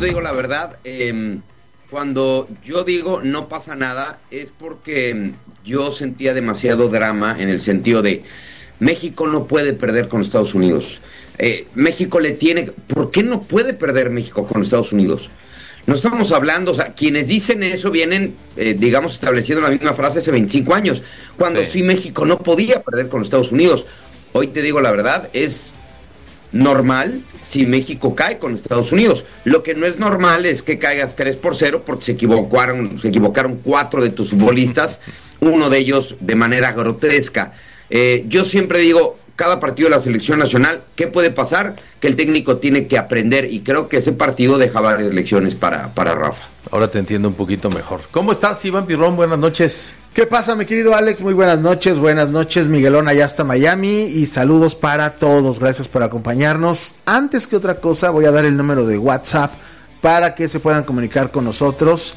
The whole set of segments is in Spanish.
te digo la verdad, cuando yo digo no pasa nada, es porque yo sentía demasiado drama en el sentido de México no puede perder con Estados Unidos. México ¿por qué no puede perder México con Estados Unidos? No estamos hablando, o sea, quienes dicen eso vienen, digamos, estableciendo la misma frase hace 25 años, cuando sí México no podía perder con Estados Unidos. Hoy te digo la verdad, es normal si México cae con Estados Unidos. Lo que no es normal es que caigas 3-0 porque se equivocaron 4 de tus futbolistas, uno de ellos de manera grotesca. Yo siempre digo, cada partido de la selección nacional, ¿qué puede pasar? Que el técnico tiene que aprender, y creo que ese partido deja varias lecciones para Rafa. Ahora te entiendo un poquito mejor. ¿Cómo estás, Iván Pirrón? Buenas noches. ¿Qué pasa, mi querido Alex? Muy buenas noches, Miguelón, allá hasta Miami, y saludos para todos, gracias por acompañarnos. Antes que otra cosa, voy a dar el número de WhatsApp para que se puedan comunicar con nosotros.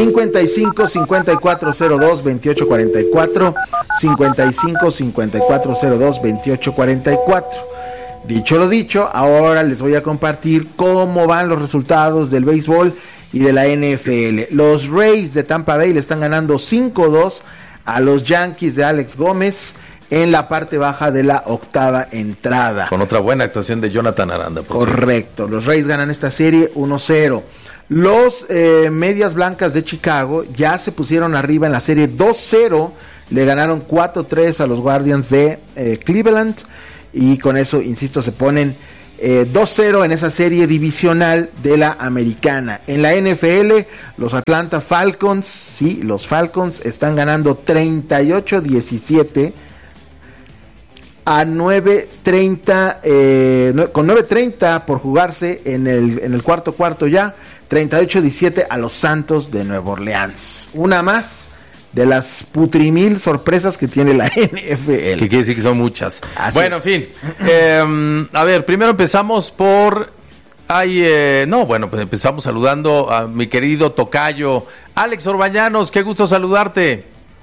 55-5402-2844, 55-5402-2844. Dicho lo dicho, ahora les voy a compartir cómo van los resultados del béisbol y de la NFL. Los Rays de Tampa Bay le están ganando 5-2 a los Yankees de Alex Gómez en la parte baja de la octava entrada. Con otra buena actuación de Jonathan Aranda. Correcto, los Rays ganan esta serie 1-0. Los Medias Blancas de Chicago ya se pusieron arriba en la serie 2-0, le ganaron 4-3 a los Guardians de Cleveland, y con eso, insisto, se ponen 2-0 en esa serie divisional de la americana. En la NFL, los Atlanta Falcons, sí, los Falcons están ganando 38-17 a 9:30, con 9:30 por jugarse en el cuarto ya, 38-17 a los Santos de Nueva Orleans. Una más de las putrimil sorpresas que tiene la NFL. Que quiere decir que son muchas. Así bueno, es. en fin. A ver, primero empezamos por... pues empezamos saludando a mi querido tocayo, Alex Orbañanos. Qué gusto saludarte.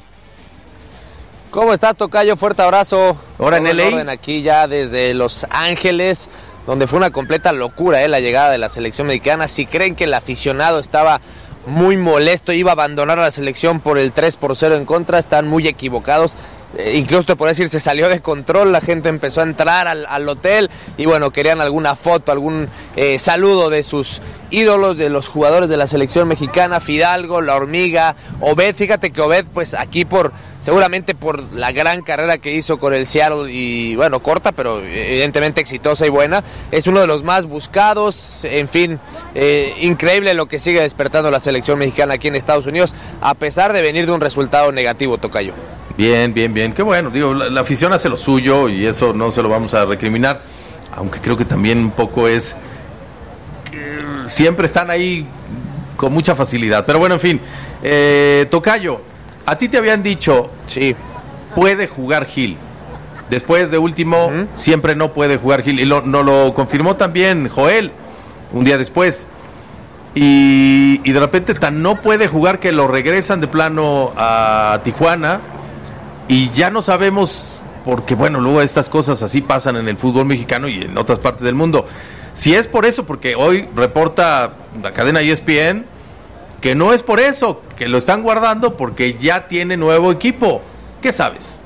¿Cómo estás, tocayo? Fuerte abrazo. Ahora en LA. Orden aquí ya desde Los Ángeles, donde fue una completa locura la llegada de la selección mexicana. Si creen que el aficionado estaba muy molesto, iba a abandonar a la selección por el 3-0 en contra, están muy equivocados. Incluso te puedo decir, se salió de control, la gente empezó a entrar al hotel y bueno, querían alguna foto, algún saludo de sus ídolos, de los jugadores de la selección mexicana, Fidalgo, La Hormiga, Obed. Fíjate que Obed, pues aquí seguramente por la gran carrera que hizo con el Seattle, y bueno, corta, pero evidentemente exitosa y buena, es uno de los más buscados. En fin, increíble lo que sigue despertando la selección mexicana aquí en Estados Unidos, a pesar de venir de un resultado negativo, tocayo. Bien. Qué bueno. Digo, la afición hace lo suyo y eso no se lo vamos a recriminar. Aunque creo que también un poco es que siempre están ahí con mucha facilidad. Pero bueno, en fin. Tocayo, a ti te habían dicho, sí, puede jugar Gil. Después de último, siempre no puede jugar Gil. Y no lo confirmó también Joel un día después. Y de repente tan no puede jugar que lo regresan de plano a Tijuana. Y ya no sabemos, porque bueno, luego estas cosas así pasan en el fútbol mexicano y en otras partes del mundo. Si es por eso, porque hoy reporta la cadena ESPN que no es por eso, que lo están guardando porque ya tiene nuevo equipo. ¿Qué sabes?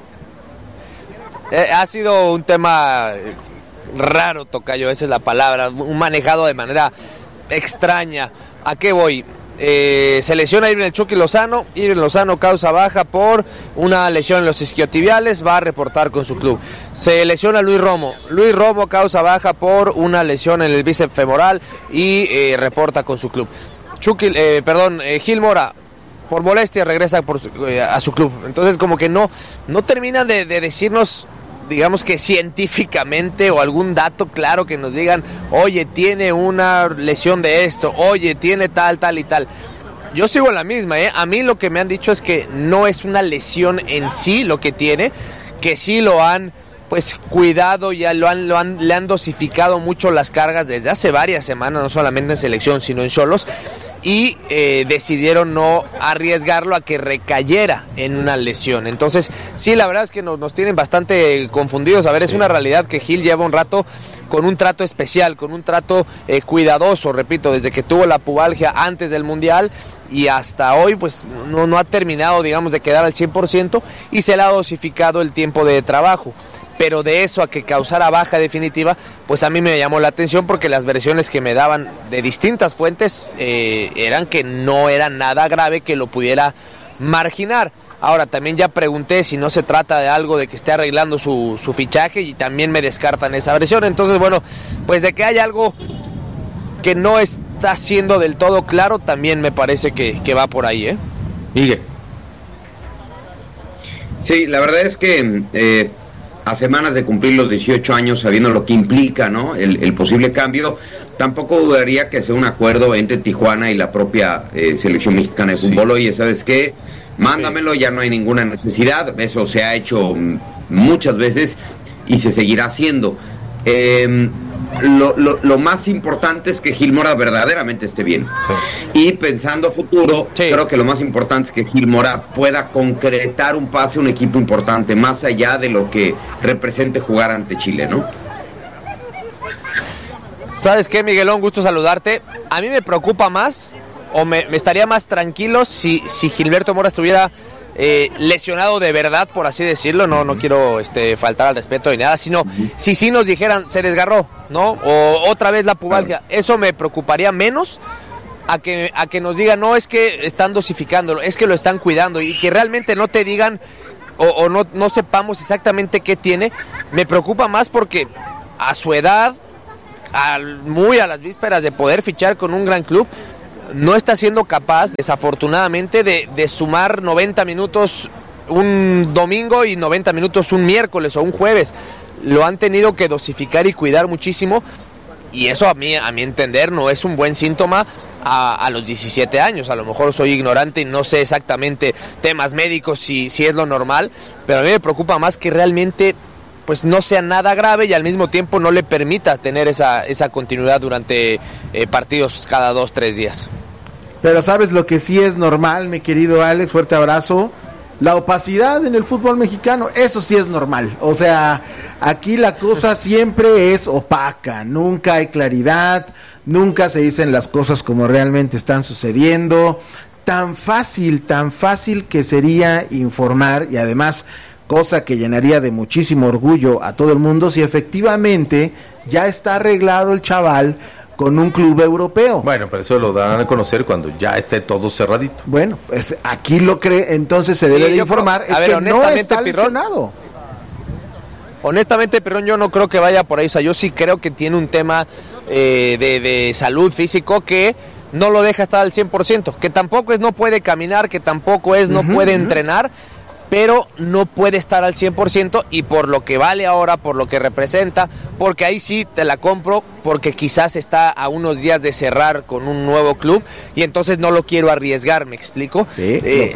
Ha sido un tema raro, tocayo, esa es la palabra, un manejado de manera extraña. ¿A qué voy? Se lesiona Irving el Chucky Lozano. Irving Lozano causa baja por una lesión en los isquiotibiales, va a reportar con su club. Se lesiona Luis Romo. Luis Romo causa baja por una lesión en el bíceps femoral y reporta con su club. Gil Mora, por molestia, regresa a su club. Entonces como que no terminan de decirnos, digamos que científicamente, o algún dato claro que nos digan, oye, tiene una lesión de esto, oye, tiene tal y tal. Yo sigo en la misma, A mí lo que me han dicho es que no es una lesión en sí lo que tiene, que sí lo han pues cuidado, ya le han dosificado mucho las cargas desde hace varias semanas, no solamente en selección, sino en Xolos. y decidieron no arriesgarlo a que recayera en una lesión. Entonces, sí, la verdad es que nos tienen bastante confundidos. A ver, es una realidad que Gil lleva un rato con un trato especial, con un trato cuidadoso, repito, desde que tuvo la pubalgia antes del Mundial y hasta hoy, pues no ha terminado, digamos, de quedar al 100% y se le ha dosificado el tiempo de trabajo. Pero de eso a que causara baja definitiva, pues a mí me llamó la atención porque las versiones que me daban de distintas fuentes eran que no era nada grave que lo pudiera marginar. Ahora, también ya pregunté si no se trata de algo de que esté arreglando su fichaje y también me descartan esa versión. Entonces, bueno, pues de que hay algo que no está siendo del todo claro, también me parece que va por ahí, ¿eh? Miguel. Sí, la verdad es que a semanas de cumplir los 18 años, sabiendo lo que implica, ¿no?, el posible cambio, tampoco dudaría que sea un acuerdo entre Tijuana y la propia selección mexicana de fútbol. Sí. Oye, ¿sabes qué? Mándamelo, ya no hay ninguna necesidad. Eso se ha hecho muchas veces y se seguirá haciendo. Lo más importante es que Gil Mora verdaderamente esté bien. Sí. Y pensando a futuro, sí, creo que lo más importante es que Gil Mora pueda concretar un pase a un equipo importante, más allá de lo que represente jugar ante Chile, ¿no? ¿Sabes qué, Miguelón? Gusto saludarte. A mí me preocupa más, o me estaría más tranquilo si Gilberto Mora estuviera lesionado de verdad, por así decirlo. No quiero faltar al respeto ni nada, sino si sí nos dijeran se desgarró, ¿no? O otra vez la pubalgia. Claro. Eso me preocuparía menos a que nos digan no, es que están dosificándolo, es que lo están cuidando, y que realmente no te digan o no sepamos exactamente qué tiene. Me preocupa más porque a su edad, muy a las vísperas de poder fichar con un gran club, no está siendo capaz, desafortunadamente, de sumar 90 minutos un domingo y 90 minutos un miércoles o un jueves. Lo han tenido que dosificar y cuidar muchísimo, y eso a mi entender no es un buen síntoma a los 17 años. A lo mejor soy ignorante y no sé exactamente temas médicos si es lo normal, pero a mí me preocupa más que realmente pues no sea nada grave y al mismo tiempo no le permita tener esa continuidad durante partidos cada 2-3 días. Pero ¿sabes lo que sí es normal, mi querido Alex? Fuerte abrazo. La opacidad en el fútbol mexicano, eso sí es normal. O sea, aquí la cosa siempre es opaca, nunca hay claridad, nunca se dicen las cosas como realmente están sucediendo. Tan fácil que sería informar, y además, cosa que llenaría de muchísimo orgullo a todo el mundo, si efectivamente ya está arreglado el chaval con un club europeo. Bueno, pero eso lo darán a conocer cuando ya esté todo cerradito. Bueno, pues aquí lo cree, entonces se debe de informar, es que no está lesionado. Honestamente, Pirrón, yo no creo que vaya por ahí. O sea, yo sí creo que tiene un tema de salud físico que no lo deja estar al 100%, que tampoco es no puede caminar, que tampoco es no puede entrenar, pero no puede estar al 100%, y por lo que vale ahora, por lo que representa, porque ahí sí te la compro, porque quizás está a unos días de cerrar con un nuevo club y entonces no lo quiero arriesgar, ¿me explico? Sí,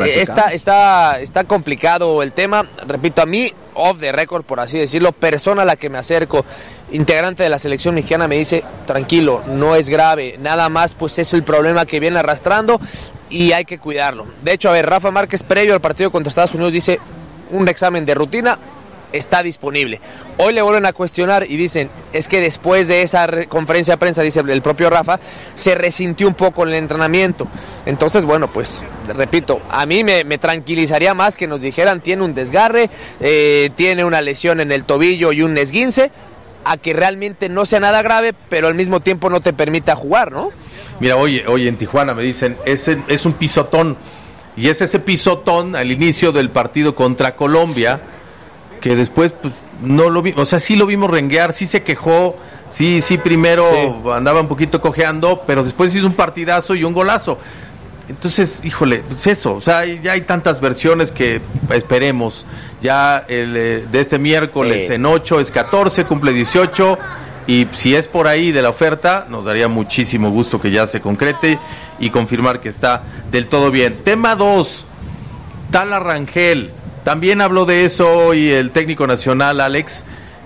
está complicado el tema. Repito, a mí, off the record, por así decirlo, persona a la que me acerco, integrante de la selección mexicana, me dice, tranquilo, no es grave, nada más pues es el problema que viene arrastrando y hay que cuidarlo. De hecho, a ver, Rafa Márquez, previo al partido contra Estados Unidos, dice, un examen de rutina está disponible. Hoy le vuelven a cuestionar y dicen, es que después de esa conferencia de prensa, dice el propio Rafa, se resintió un poco el entrenamiento. Entonces, bueno, pues, repito, a mí me tranquilizaría más que nos dijeran, tiene un desgarre, tiene una lesión en el tobillo y un esguince, a que realmente no sea nada grave, pero al mismo tiempo no te permita jugar, ¿no? Mira, oye, en Tijuana me dicen, es un pisotón, y es ese pisotón al inicio del partido contra Colombia, que después pues, no lo vimos, o sea, sí lo vimos renguear, sí se quejó, sí, primero andaba un poquito cojeando, pero después hizo un partidazo y un golazo. Entonces, híjole, pues eso, o sea, ya hay tantas versiones que esperemos. Ya de este miércoles en 8 es 14, cumple 18, y si es por ahí de la oferta, nos daría muchísimo gusto que ya se concrete y confirmar que está del todo bien. Tema 2, Tala Rangel, también habló de eso hoy el técnico nacional, Alex,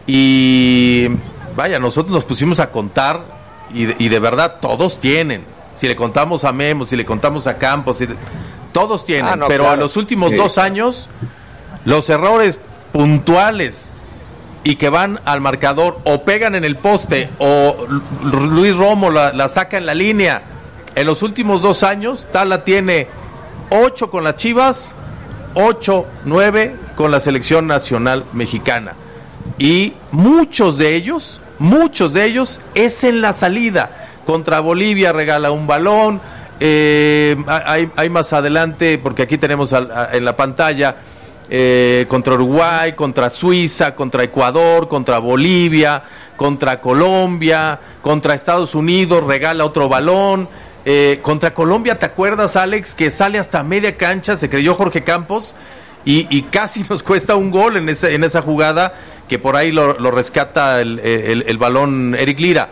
y vaya, nosotros nos pusimos a contar y de verdad todos tienen. Si le contamos a Memo, si le contamos a Campos, todos tienen, no, pero claro. en los últimos 2 años, los errores puntuales y que van al marcador o pegan en el poste o Luis Romo la saca en la línea. En los últimos 2 años, Tala tiene 8 con las Chivas, 8, 9 con la selección nacional mexicana. Y muchos de ellos es en la salida. Contra Bolivia regala un balón, hay más adelante, porque aquí tenemos en la pantalla, contra Uruguay, contra Suiza, contra Ecuador, contra Bolivia, contra Colombia, contra Estados Unidos, regala otro balón. Contra Colombia, ¿te acuerdas, Alex? Que sale hasta media cancha, se creyó Jorge Campos y casi nos cuesta un gol en esa jugada, que por ahí lo rescata el balón Eric Lira.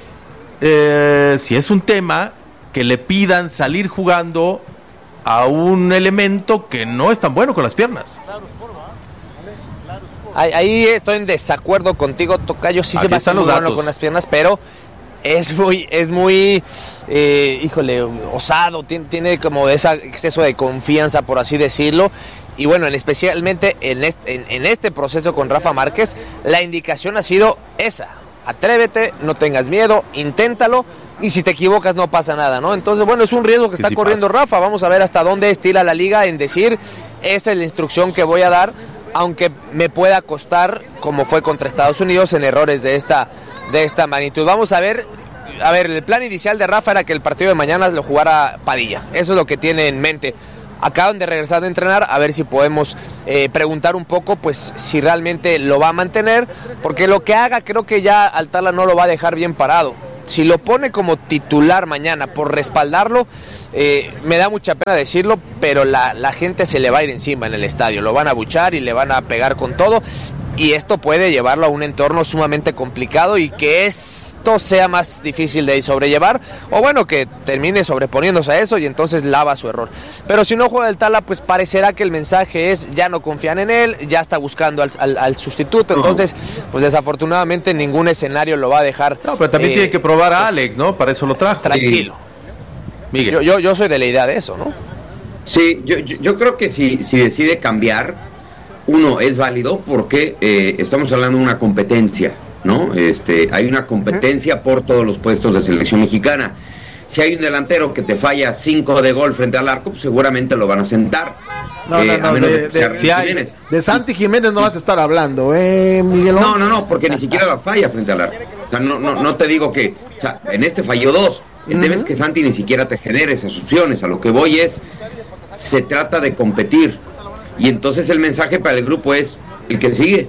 Si es un tema que le pidan salir jugando a un elemento que no es tan bueno con las piernas. Ahí estoy en desacuerdo contigo, Tocayo. Sí, se va a hacer muy bueno con las piernas, pero es muy híjole, osado, tiene como ese exceso de confianza, por así decirlo. Y bueno, especialmente en este proceso con Rafa Márquez, la indicación ha sido esa: atrévete, no tengas miedo, inténtalo, y si te equivocas no pasa nada, ¿no? Entonces, bueno, es un riesgo que está corriendo Rafa. Vamos a ver hasta dónde estira la liga en decir, esa es la instrucción que voy a dar, aunque me pueda costar, como fue contra Estados Unidos, en errores de esta magnitud. Vamos a ver, el plan inicial de Rafa era que el partido de mañana lo jugara Padilla. Eso es lo que tiene en mente. Acaban de regresar de entrenar, a ver si podemos preguntar un poco, pues, si realmente lo va a mantener, porque lo que haga creo que ya al Tala no lo va a dejar bien parado. Si lo pone como titular mañana por respaldarlo, me da mucha pena decirlo, pero la gente se le va a ir encima en el estadio, lo van a abuchar y le van a pegar con todo, y esto puede llevarlo a un entorno sumamente complicado y que esto sea más difícil de sobrellevar, o bueno, que termine sobreponiéndose a eso y entonces lava su error. Pero si no juega el Tala, pues parecerá que el mensaje es: ya no confían en él, ya está buscando al sustituto. Entonces, pues desafortunadamente ningún escenario lo va a dejar. No, pero también tiene que probar a Alex, ¿no? Para eso lo trajo. Tranquilo. Miguel. Yo soy de la idea de eso, ¿no? Sí, yo creo que si decide cambiar, uno, es válido porque estamos hablando de una competencia, ¿no? Hay una competencia por todos los puestos de selección mexicana. Si hay un delantero que te falla 5 de gol frente al arco, pues seguramente lo van a sentar. No, de Santi Jiménez no vas a estar hablando, Miguel. No, porque ni siquiera la falla frente al arco. O sea, no te digo que, o sea, en este falló 2. El tema es que Santi ni siquiera te genera esas opciones. A lo que voy es, se trata de competir. Y entonces el mensaje para el grupo es: el que sigue.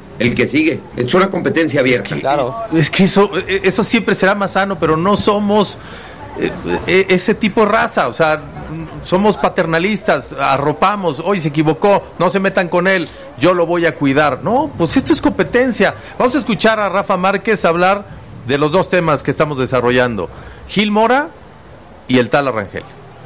Es una competencia abierta. Es que eso siempre será más sano, pero no somos ese tipo de raza. O sea, somos paternalistas, arropamos: hoy se equivocó, no se metan con él, yo lo voy a cuidar. No, pues esto es competencia. Vamos a escuchar a Rafa Márquez hablar de los 2 temas que estamos desarrollando: Gil Mora y el Tala Rangel.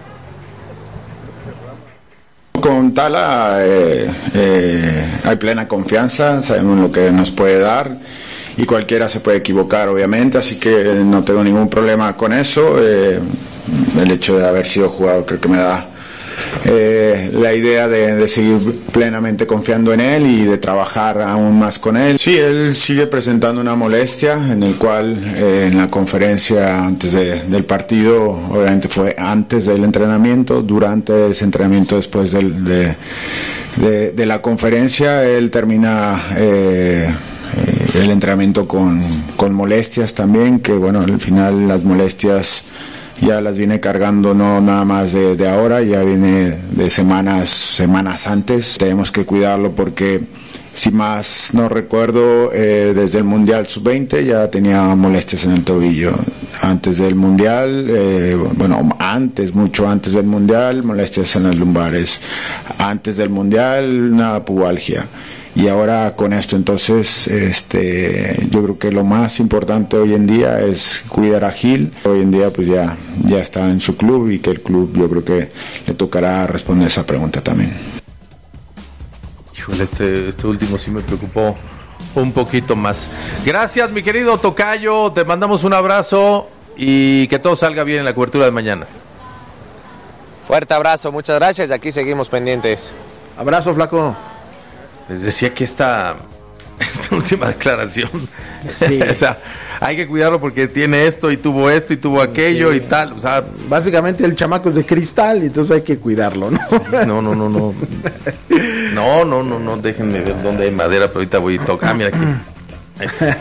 Con Tala hay plena confianza, sabemos lo que nos puede dar y cualquiera se puede equivocar, obviamente, así que no tengo ningún problema con eso. El hecho de haber sido jugador creo que me da la idea de seguir plenamente confiando en él y de trabajar aún más con él. Sí, él sigue presentando una molestia, en el cual en la conferencia antes del partido, obviamente fue antes del entrenamiento, durante ese entrenamiento, después de la conferencia, él termina el entrenamiento con molestias también, que bueno, al final las molestias ya las viene cargando, no nada más de ahora, ya viene de semanas antes. Tenemos que cuidarlo porque, si más no recuerdo, desde el Mundial Sub-20 ya tenía molestias en el tobillo. Antes del Mundial, mucho antes del Mundial, molestias en las lumbares. Antes del Mundial, una pubalgia. Y ahora con esto, entonces, yo creo que lo más importante hoy en día es cuidar a Gil. Hoy en día pues ya está en su club, y que el club, yo creo que le tocará responder esa pregunta también. Híjole, este último sí me preocupó un poquito más. Gracias, mi querido Tocayo, te mandamos un abrazo y que todo salga bien en la cobertura de mañana. Fuerte abrazo, muchas gracias y aquí seguimos pendientes. Abrazo, flaco. Les decía que esta última declaración, Sí. o sea, hay que cuidarlo porque tiene esto y tuvo aquello, sí, y tal, o sea, básicamente el chamaco es de cristal y entonces hay que cuidarlo, ¿no? Sí, no, déjenme ver dónde hay madera, pero ahorita voy y toco. Ah, mira aquí. Ahí está.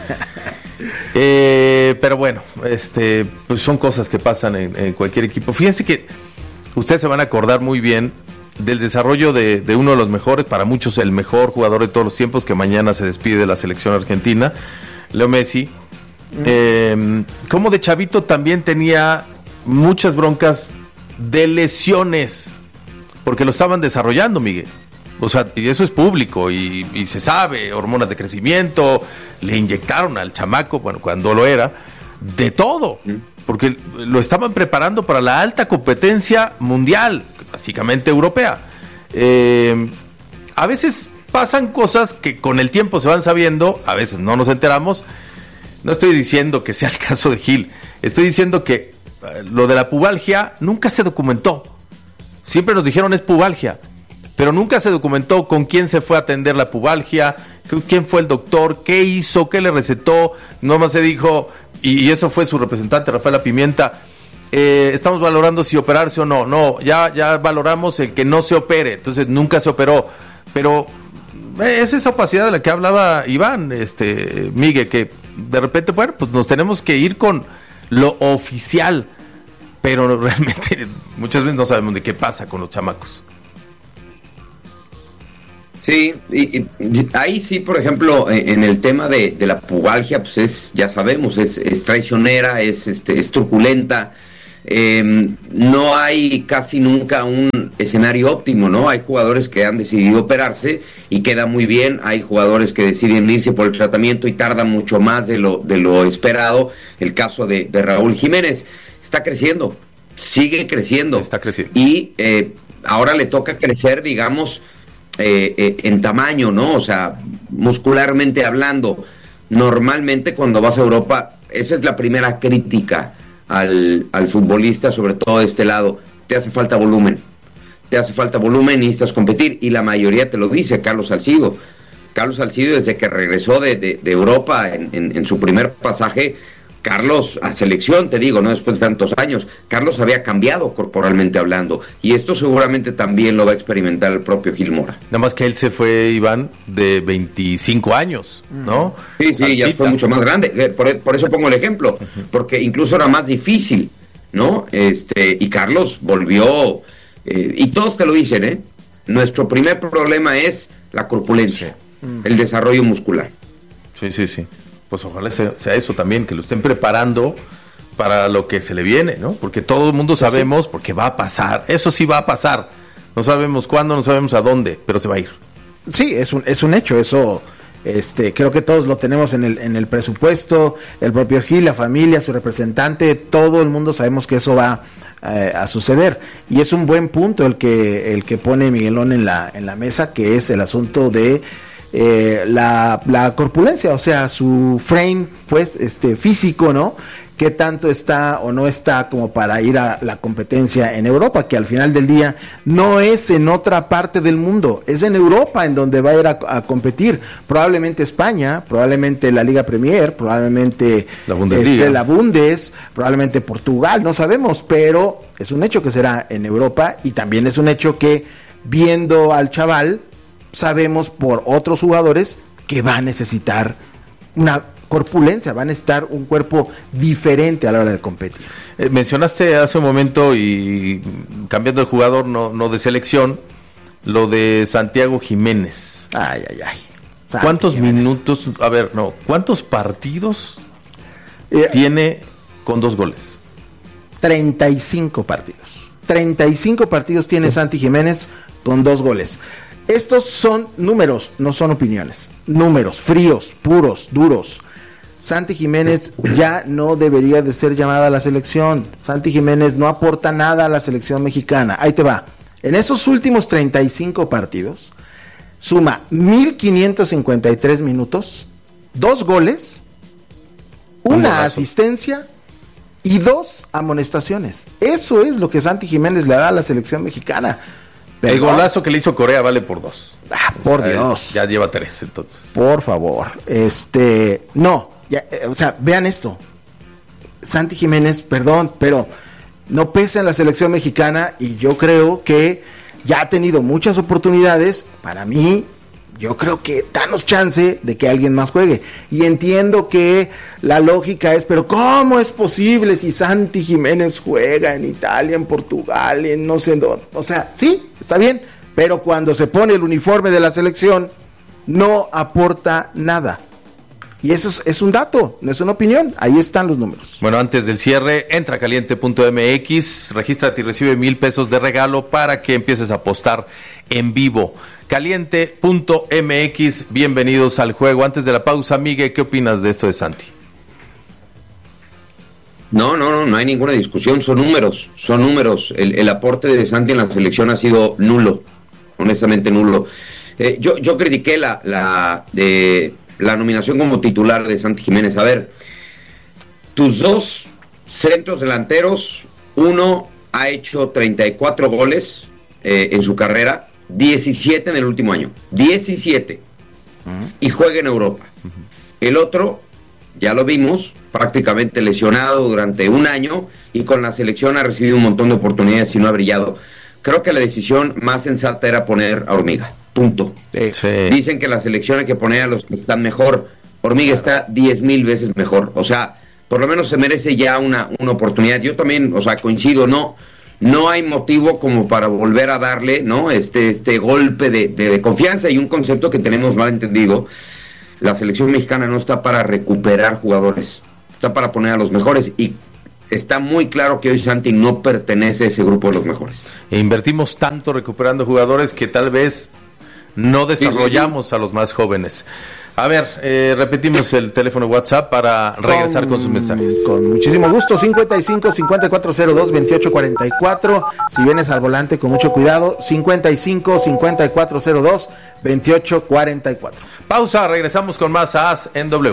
Pero bueno, pues son cosas que pasan en cualquier equipo. Fíjense que ustedes se van a acordar muy bien del desarrollo de uno de los mejores, para muchos el mejor jugador de todos los tiempos, que mañana se despide de la selección argentina, Leo Messi. Como de chavito también tenía muchas broncas de lesiones, porque lo estaban desarrollando, Miguel. O sea, y eso es público y se sabe, hormonas de crecimiento, le inyectaron al chamaco, bueno, cuando lo era, de todo, porque lo estaban preparando para la alta competencia mundial, básicamente europea. A veces pasan cosas que con el tiempo se van sabiendo, a veces no nos enteramos. No estoy diciendo que sea el caso de Gil, estoy diciendo que lo de la pubalgia nunca se documentó. Siempre nos dijeron es pubalgia, pero nunca se documentó con quién se fue a atender la pubalgia, quién fue el doctor, qué hizo, qué le recetó. Nomás se dijo, y eso fue su representante, Rafaela Pimienta, estamos valorando si operarse o no. No, ya valoramos el que no se opere, entonces nunca se operó. Pero es esa opacidad de la que hablaba Iván, Miguel, que de repente, bueno, pues nos tenemos que ir con lo oficial, pero realmente muchas veces no sabemos de qué pasa con los chamacos. Sí, y ahí sí, por ejemplo, en el tema de la pubalgia, pues ya sabemos, es traicionera, es truculenta. No hay casi nunca un escenario óptimo, ¿no? Hay jugadores que han decidido operarse y queda muy bien, hay jugadores que deciden irse por el tratamiento y tardan mucho más de lo esperado. El caso de Raúl Jiménez está creciendo, sigue creciendo. Está creciendo. Y ahora le toca crecer, digamos, en tamaño, ¿no? O sea, muscularmente hablando. Normalmente cuando vas a Europa, esa es la primera crítica al futbolista, sobre todo de este lado. Te hace falta volumen, necesitas competir, y la mayoría te lo dice. Carlos Salcido, desde que regresó de Europa en su primer pasaje, Carlos, a selección, te digo, no después de tantos años, Carlos había cambiado corporalmente hablando, y esto seguramente también lo va a experimentar el propio Gil Mora. Nada más que él se fue, Iván, de 25 años, ¿no? Sí, ya fue mucho más grande, por eso pongo el ejemplo, porque incluso era más difícil, ¿no? Y Carlos volvió, y todos te lo dicen, nuestro primer problema es la corpulencia, el desarrollo muscular. Sí. Pues ojalá sea eso también, que lo estén preparando para lo que se le viene, ¿no? Porque todo el mundo sabemos, porque va a pasar, eso sí va a pasar. No sabemos cuándo, no sabemos a dónde, pero se va a ir. Sí, es un hecho, eso creo que todos lo tenemos en el presupuesto, el propio Gil, la familia, su representante, todo el mundo sabemos que eso va a suceder. Y es un buen punto el que pone Miguelón en la mesa, que es el asunto de la corpulencia, o sea, su frame, pues, físico, ¿no? Qué tanto está o no está como para ir a la competencia en Europa, que al final del día no es en otra parte del mundo, es en Europa en donde va a ir a competir. Probablemente España, probablemente la Liga Premier, probablemente la Bundesliga, la Bundes, probablemente Portugal, no sabemos, pero es un hecho que será en Europa, y también es un hecho que, viendo al chaval, sabemos por otros jugadores que va a necesitar una corpulencia, va a necesitar un cuerpo diferente a la hora de competir. Mencionaste hace un momento, y cambiando de jugador, no de selección, lo de Santiago Jiménez. Ay. ¿Cuántos minutos? A ver, no, ¿cuántos partidos tiene con 2 goles? 35 partidos. 35 partidos tiene Santi Jiménez con 2 goles. Estos son números, no son opiniones. Números fríos, puros, duros. Santi Jiménez ya no debería de ser llamada a la selección. Santi Jiménez no aporta nada a la selección mexicana. Ahí te va. En esos últimos 35 partidos, suma 1,553 minutos, 2 goles, una asistencia y 2 amonestaciones. Eso es lo que Santi Jiménez le da a la selección mexicana. Pero, el golazo que le hizo Corea vale por 2. Por Dios. Ya lleva 3 entonces. Por favor. No, ya, o sea, vean esto. Santi Jiménez, perdón, pero no pesa en la selección mexicana y yo creo que ya ha tenido muchas oportunidades. Para mí, yo creo que danos chance de que alguien más juegue. Y entiendo que la lógica es, pero ¿cómo es posible si Santi Jiménez juega en Italia, en Portugal, en no sé dónde? O sea, sí, está bien, pero cuando se pone el uniforme de la selección, no aporta nada. Y eso es un dato, no es una opinión. Ahí están los números. Bueno, antes del cierre, entra a caliente.mx, regístrate y recibe $1,000 de regalo para que empieces a apostar en vivo. Caliente.mx, bienvenidos al juego. Antes de la pausa, Miguel, ¿qué opinas de esto de Santi? No hay ninguna discusión, son números. El aporte de Santi en la selección ha sido nulo, honestamente nulo. Yo critiqué la nominación como titular de Santi Jiménez. A ver, tus 2 centros delanteros, uno ha hecho 34 goles en su carrera, 17 en el último año, 17, y juega en Europa. El otro, ya lo vimos, prácticamente lesionado durante un año, y con la selección ha recibido un montón de oportunidades y no ha brillado. Creo que la decisión más sensata era poner a Hormiga. Punto. Sí. Dicen que la selección hay que poner a los que están mejor. Hormiga está 10,000 veces mejor. O sea, por lo menos se merece ya una oportunidad. Yo también, o sea, coincido, no hay motivo como para volver a darle, ¿no? Este golpe de confianza, y un concepto que tenemos mal entendido. La selección mexicana no está para recuperar jugadores, está para poner a los mejores, y está muy claro que hoy Santi no pertenece a ese grupo de los mejores. E invertimos tanto recuperando jugadores que tal vez no desarrollamos a los más jóvenes. A ver, repetimos el teléfono WhatsApp para regresar con sus mensajes. Con muchísimo gusto, 55-5402-2844. Si vienes al volante, con mucho cuidado, 55-5402-2844. Pausa, regresamos con más AS en W.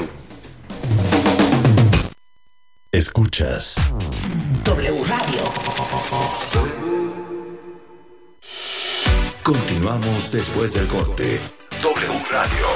Escuchas W Radio. Continuamos después del corte. W Radio.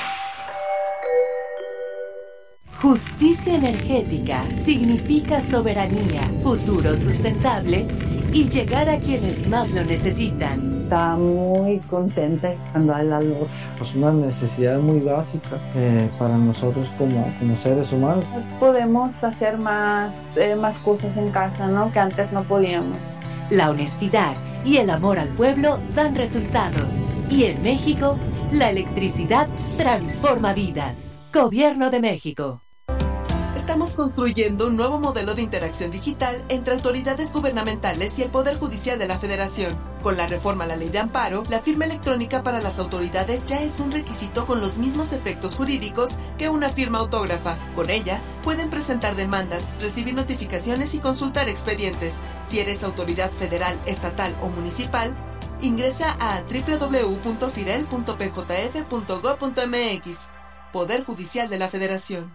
Justicia energética significa soberanía, futuro sustentable y llegar a quienes más lo necesitan. Está muy contenta cuando hay la luz. Es una necesidad muy básica para nosotros como seres humanos. Podemos hacer más cosas en casa, ¿no? Que antes no podíamos. La honestidad y el amor al pueblo dan resultados. Y en México, la electricidad transforma vidas. Gobierno de México. Estamos construyendo un nuevo modelo de interacción digital entre autoridades gubernamentales y el Poder Judicial de la Federación. Con la reforma a la Ley de Amparo, la firma electrónica para las autoridades ya es un requisito con los mismos efectos jurídicos que una firma autógrafa. Con ella, pueden presentar demandas, recibir notificaciones y consultar expedientes. Si eres autoridad federal, estatal o municipal, ingresa a www.firel.pjf.gov.mx. Poder Judicial de la Federación.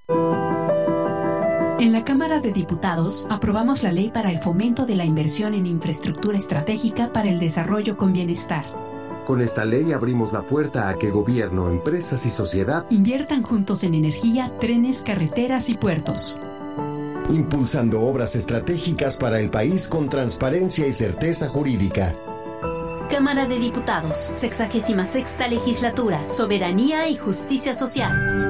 En la Cámara de Diputados aprobamos la Ley para el Fomento de la Inversión en Infraestructura Estratégica para el Desarrollo con Bienestar. Con esta ley abrimos la puerta a que gobierno, empresas y sociedad inviertan juntos en energía, trenes, carreteras y puertos. Impulsando obras estratégicas para el país con transparencia y certeza jurídica. Cámara de Diputados, 66ª Legislatura, Soberanía y Justicia Social.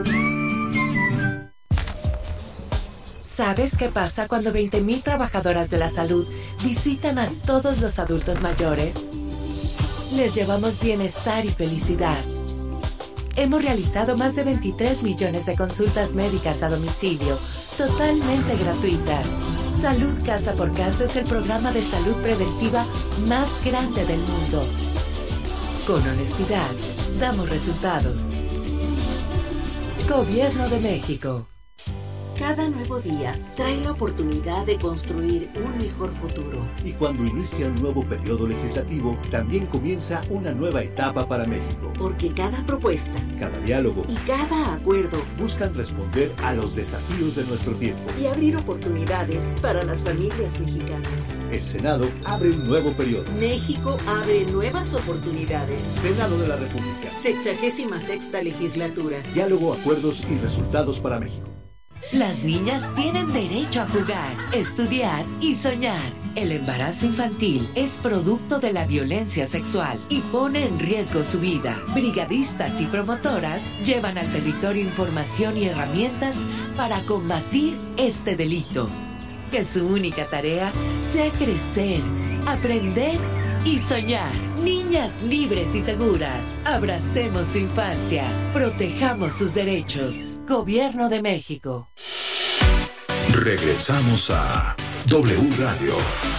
¿Sabes qué pasa cuando 20,000 trabajadoras de la salud visitan a todos los adultos mayores? Les llevamos bienestar y felicidad. Hemos realizado más de 23 millones de consultas médicas a domicilio, totalmente gratuitas. Salud Casa por Casa es el programa de salud preventiva más grande del mundo. Con honestidad, damos resultados. Gobierno de México. Cada nuevo día trae la oportunidad de construir un mejor futuro. Y cuando inicia un nuevo periodo legislativo, también comienza una nueva etapa para México. Porque cada propuesta, cada diálogo y cada acuerdo buscan responder a los desafíos de nuestro tiempo y abrir oportunidades para las familias mexicanas. El Senado abre un nuevo periodo. México abre nuevas oportunidades. Senado de la República. 66ª legislatura. Diálogo, acuerdos y resultados para México. Las niñas tienen derecho a jugar, estudiar y soñar. El embarazo infantil es producto de la violencia sexual y pone en riesgo su vida. Brigadistas y promotoras llevan al territorio información y herramientas para combatir este delito. Que su única tarea sea crecer, aprender y soñar. Niñas libres y seguras. Abracemos su infancia. Protejamos sus derechos. Gobierno de México. Regresamos a W Radio.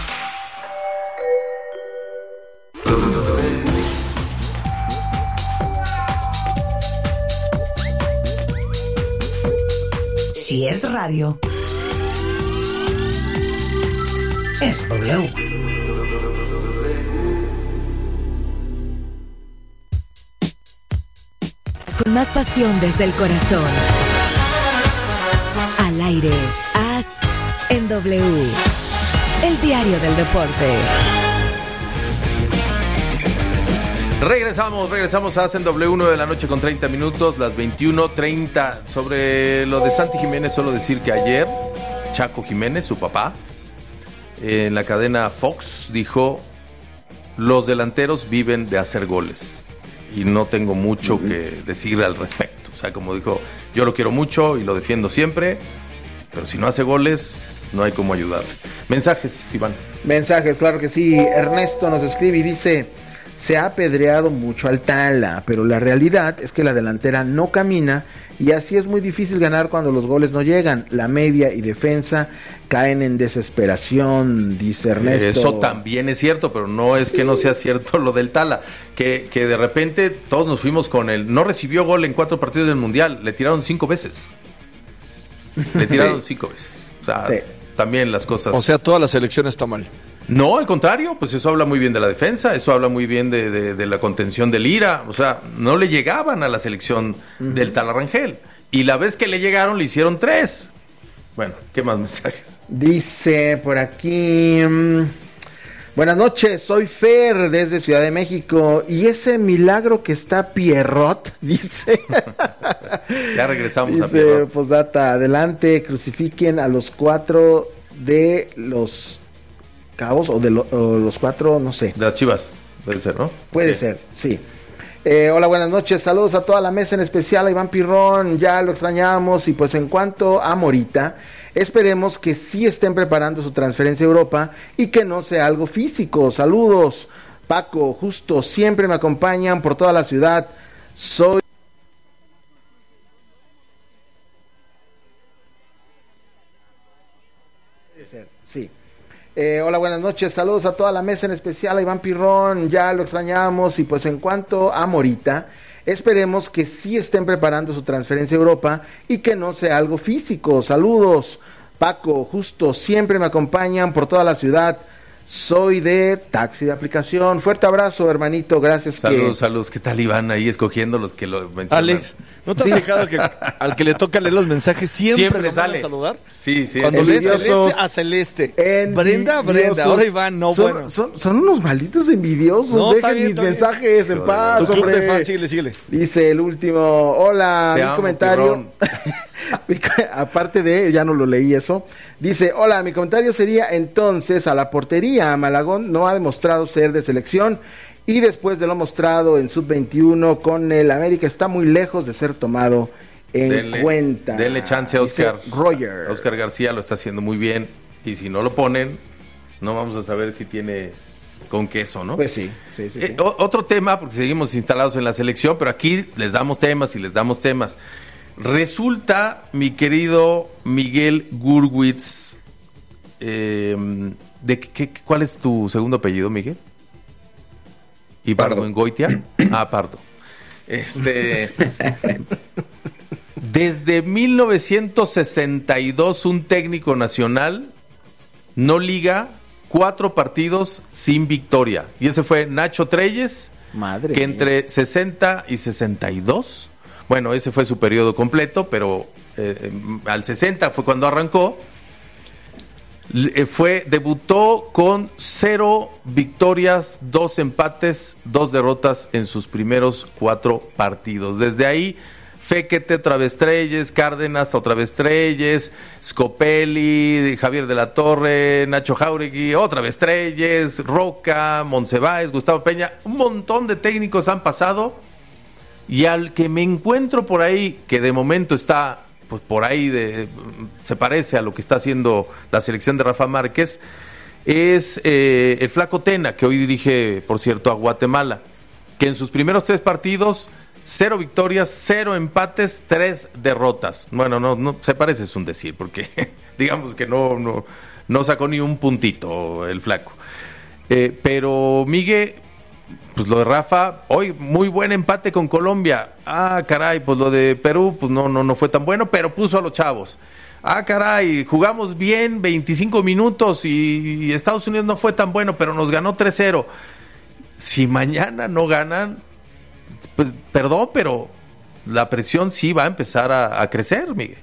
Si es radio, es W. Con más pasión desde el corazón. Al aire, haz en W. El diario del deporte. Regresamos a Hacen W1 de la noche con 30 minutos, las 21:30. Sobre lo de Santi Jiménez, solo decir que ayer Chaco Jiménez, su papá, en la cadena Fox dijo: los delanteros viven de hacer goles. Y no tengo mucho que decir al respecto. O sea, como dijo, yo lo quiero mucho y lo defiendo siempre, pero si no hace goles, no hay cómo ayudarle. Mensajes, Iván. Mensajes, claro que sí. Ernesto nos escribe y dice: se ha apedreado mucho al Tala, pero la realidad es que la delantera no camina y así es muy difícil ganar cuando los goles no llegan. La media y defensa caen en desesperación, dice Ernesto. Eso también es cierto, pero no es que no sea cierto lo del Tala, que de repente todos nos fuimos con él. No recibió gol en 4 partidos del Mundial, le tiraron 5 veces. Le tiraron 5 veces. O sea, también las cosas... O sea, toda la selección está mal. No, al contrario, pues eso habla muy bien de la defensa, eso habla muy bien de la contención del Lira. O sea, no le llegaban a la selección del Tala Rangel. Y la vez que le llegaron, le hicieron 3. Bueno, ¿qué más mensajes? Dice por aquí: buenas noches, soy Fer desde Ciudad de México. Y ese milagro que está Pierrot, dice. Ya regresamos dice, a Pierrot. Postdata, adelante, crucifiquen a los 4 de los Cabos o los 4, no sé. De las Chivas, debe ser, ¿no? Puede ser, sí. Hola, buenas noches, saludos a toda la mesa, en especial a Iván Pirrón, ya lo extrañamos. Y pues en cuanto a Morita, esperemos que sí estén preparando su transferencia a Europa y que no sea algo físico. Saludos, Paco, Justo, siempre me acompañan por toda la ciudad. Soy... Sí. Hola, buenas noches, saludos a toda la mesa, en especial a Iván Pirrón, ya lo extrañamos. Y pues en cuanto a Morita, esperemos que sí estén preparando su transferencia a Europa y que no sea algo físico. Saludos, Paco, Justo, siempre me acompañan por toda la ciudad. Soy de taxi de aplicación. Fuerte abrazo, hermanito, gracias. Saludos. ¿Qué tal, Iván? Ahí escogiendo los que lo mencionan. Alex, ¿no te has fijado que al que le toca leer los mensajes siempre le sale a saludar? Sí. Cuando lee Celeste a Celeste. Brenda, ahora Iván, no, bueno. Son unos malditos envidiosos. No, dejen mis mensajes en paz, hombre. Síguele. Dice el último: hola, mi comentario. Aparte de, ya no lo leí eso. Dice: hola, mi comentario sería entonces a la portería. Malagón no ha demostrado ser de selección y después de lo mostrado en Sub-21 con el América está muy lejos de ser tomado en cuenta. Denle chance a Oscar. Roger. Oscar García lo está haciendo muy bien y si no lo ponen, no vamos a saber si tiene con queso, ¿no? Pues sí. Otro tema, porque seguimos instalados en la selección, pero aquí les damos temas. Resulta, mi querido Miguel Gurwitz, ¿cuál es tu segundo apellido, Miguel? ¿Ibargüengoitia? Pardo. Desde 1962 un técnico nacional no liga 4 partidos sin victoria. Y ese fue Nacho Treyes, Madre que mía. entre 60 y 62, bueno, ese fue su periodo completo, pero al 60 fue cuando arrancó. Debutó con 0 victorias, 2 empates, 2 derrotas en sus primeros 4 partidos. Desde ahí, Fekete, otra vez Treyes, Cárdenas, otra vez Treyes, Scopelli, Javier de la Torre, Nacho Jauregui, otra vez Treyes, Roca, Monsiváis, Gustavo Peña, un montón de técnicos han pasado, y al que me encuentro por ahí, que de momento está pues por ahí se parece a lo que está haciendo la selección de Rafa Márquez, es el Flaco Tena, que hoy dirige, por cierto, a Guatemala, que en sus primeros 3 partidos, 0 victorias, 0 empates, 3 derrotas. Bueno, no se parece, es un decir, porque digamos que no sacó ni un puntito el Flaco. Pero Miguel, pues lo de Rafa, hoy muy buen empate con Colombia. Ah, caray, pues lo de Perú, pues no fue tan bueno, pero puso a los chavos. Ah, caray, jugamos bien 25 minutos y Estados Unidos no fue tan bueno, pero nos ganó 3-0. Si mañana no ganan, pues perdón, pero la presión sí va a empezar a crecer, Miguel.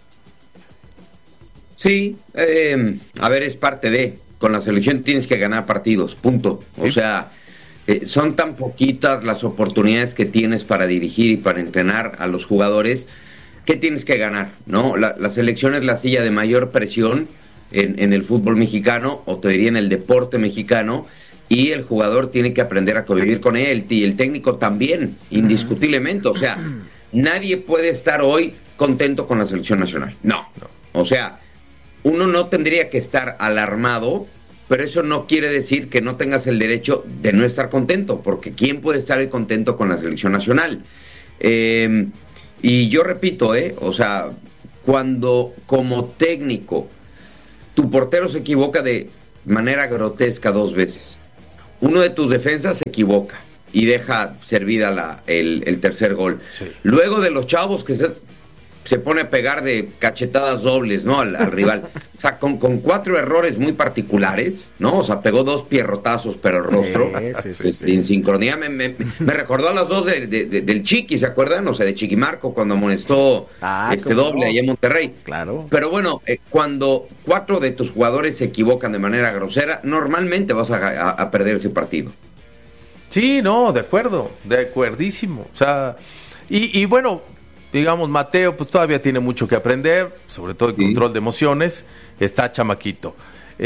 Sí, a ver, es parte de, con la selección tienes que ganar partidos, punto. O sea, son tan poquitas las oportunidades que tienes para dirigir y para entrenar a los jugadores, que tienes que ganar, ¿no? La selección es la silla de mayor presión en el fútbol mexicano, o te diría en el deporte mexicano, y el jugador tiene que aprender a convivir con él, y el técnico también, indiscutiblemente. O sea, nadie puede estar hoy contento con la selección nacional. No. O sea, uno no tendría que estar alarmado, pero eso no quiere decir que no tengas el derecho de no estar contento, porque ¿quién puede estar hoy contento con la selección nacional? Y yo repito, o sea, cuando como técnico tu portero se equivoca de manera grotesca 2 veces, uno de tus defensas se equivoca y deja servida el tercer gol. Sí. Luego de los chavos que se pone a pegar de cachetadas dobles, ¿no? Al rival. O sea, con 4 errores muy particulares, ¿no? O sea, pegó 2 pierrotazos pero el rostro. Sí. Sin sincronía. Me recordó a las 2 del Chiqui, ¿se acuerdan? O sea, de Chiquimarco, cuando amonestó doble allá en Monterrey. Claro. Pero bueno, cuando 4 de tus jugadores se equivocan de manera grosera, normalmente vas a perder ese partido. Sí, no, de acuerdísimo. O sea, y bueno, digamos, Mateo pues todavía tiene mucho que aprender, sobre todo el control de emociones, está chamaquito.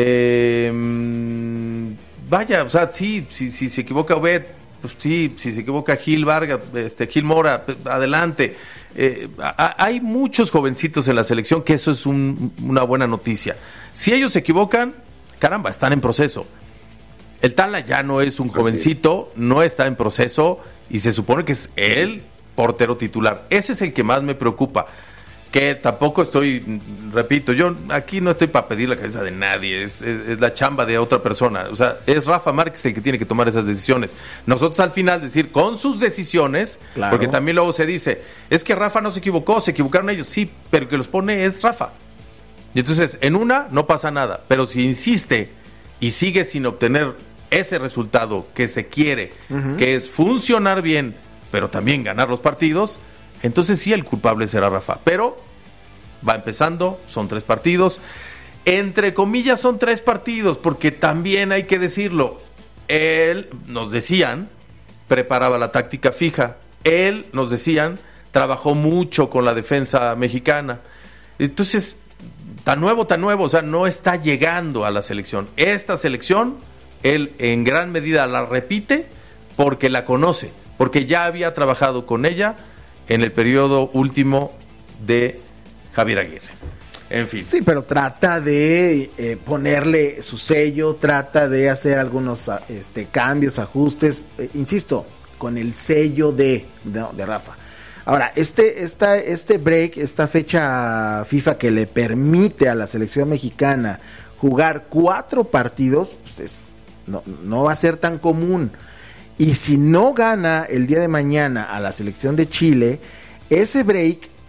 Vaya, o sea, sí, si se equivoca Obed, pues sí, si se equivoca Gil Vargas, Gil Mora, adelante. Hay muchos jovencitos en la selección, que eso es una buena noticia. Si ellos se equivocan, caramba, están en proceso. El Tala ya no es un jovencito, no está en proceso, y se supone que es él portero titular. Ese es el que más me preocupa, que tampoco repito, yo aquí no estoy para pedir la cabeza de nadie, es la chamba de otra persona. O sea, es Rafa Márquez el que tiene que tomar esas decisiones. Nosotros al final decir con sus decisiones, claro, porque también luego se dice, es que Rafa no se equivocó, se equivocaron ellos, sí, pero el que los pone es Rafa. Y entonces, en una no pasa nada, pero si insiste y sigue sin obtener ese resultado que se quiere, que es funcionar bien, pero también ganar los partidos, entonces sí el culpable será Rafa. Pero va empezando, son 3 partidos. Entre comillas son 3 partidos, porque también hay que decirlo. Él, nos decían, preparaba la táctica fija. Él, nos decían, trabajó mucho con la defensa mexicana. Entonces, tan nuevo, o sea, no está llegando a la selección. Esta selección, él en gran medida la repite porque la conoce, porque ya había trabajado con ella en el periodo último de Javier Aguirre. En fin. Sí, pero trata de ponerle su sello, trata de hacer algunos cambios, ajustes, insisto, con el sello de Rafa. Ahora, este break, esta fecha FIFA que le permite a la selección mexicana jugar 4 partidos, pues no va a ser tan común. Y si no gana el día de mañana a la selección de Chile, ese break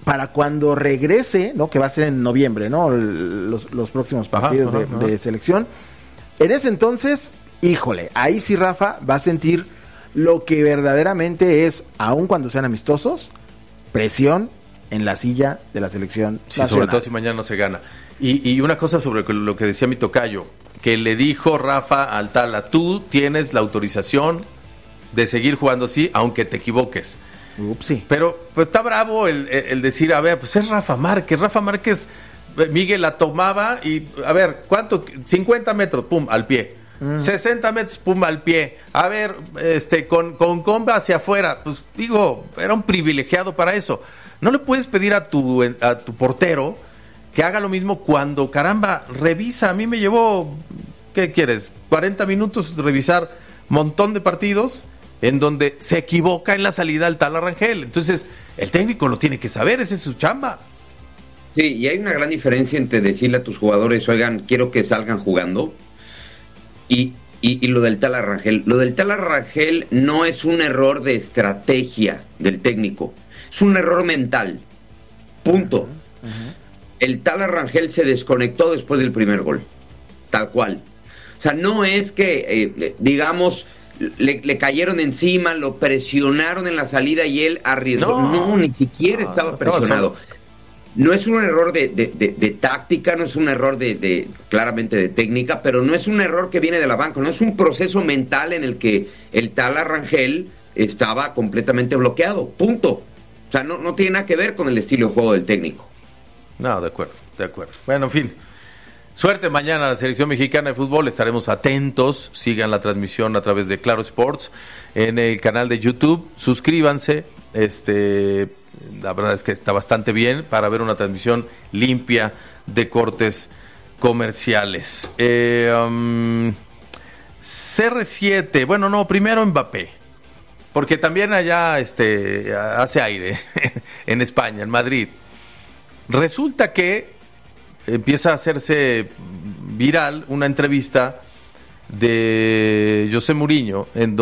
para cuando regrese, ¿no? Que va a ser en noviembre, ¿no? Los próximos partidos de selección. En ese entonces, híjole, ahí sí Rafa va a sentir lo que verdaderamente es, aun cuando sean amistosos, presión en la silla de la selección nacional. Sobre todo si mañana no se gana. Y una cosa sobre lo que decía mi tocayo, que le dijo Rafa al Tala, tú tienes la autorización de seguir jugando así, aunque te equivoques. Upsi. Pero pues, está bravo el decir, a ver, pues es Rafa Márquez, Miguel la tomaba y, a ver, ¿cuánto? 50 metros, pum, al pie. 60 metros, pum, al pie. A ver, con comba hacia afuera. Pues digo, era un privilegiado para eso. No le puedes pedir a tu portero que haga lo mismo cuando, caramba, revisa. A mí me llevó, ¿qué quieres? 40 minutos revisar montón de partidos en donde se equivoca en la salida al Tala Rangel. Entonces, el técnico lo tiene que saber, esa es su chamba. Sí, y hay una gran diferencia entre decirle a tus jugadores, oigan, quiero que salgan jugando, y lo del Tala Rangel. Lo del Tala Rangel no es un error de estrategia del técnico, es un error mental. Punto. El Tala Rangel se desconectó después del primer gol, tal cual. O sea, no es que, digamos, le cayeron encima, lo presionaron en la salida y él arriesgó. No, ni siquiera estaba presionado. No es un error de táctica, no es un error claramente de técnica, pero no es un error que viene de la banca, no es un proceso mental en el que el Tala Rangel estaba completamente bloqueado, punto. O sea, no tiene nada que ver con el estilo de juego del técnico. No, de acuerdo. Bueno, en fin. Suerte mañana a la selección mexicana de fútbol, estaremos atentos, sigan la transmisión a través de Claro Sports en el canal de YouTube, suscríbanse, la verdad es que está bastante bien para ver una transmisión limpia de cortes comerciales. CR7, bueno, no, primero Mbappé, porque también allá hace aire en España, en Madrid. Resulta que empieza a hacerse viral una entrevista de José Mourinho en